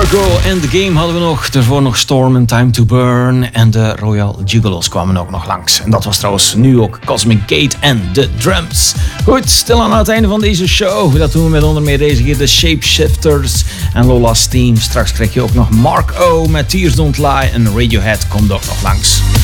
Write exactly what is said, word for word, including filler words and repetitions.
Marco and the Game hadden we nog. Daarvoor nog Storm and Time to Burn. En de Royal Gigolos kwamen ook nog langs. En dat was trouwens nu ook Cosmic Gate en de drums. Goed, stil aan het einde van deze show. Dat doen we met onder meer deze keer de Shapeshifters en Lola's Team. Straks krijg je ook nog Mark O met Tears Don't Lie. En Radiohead komt ook nog langs.